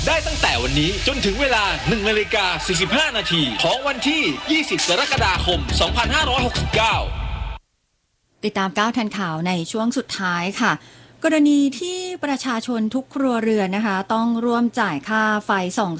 ได้ตั้งแต่วันนี้จนถึงเวลา 1:45 นาทีของวันที่ 20 กรกฎาคม 2569 ติดตามก้าวทันข่าวในช่วงสุดท้ายค่ะกรณีที่ประชาชนทุกครัวเรือนนะคะต้องร่วมจ่ายค่าไฟส่อง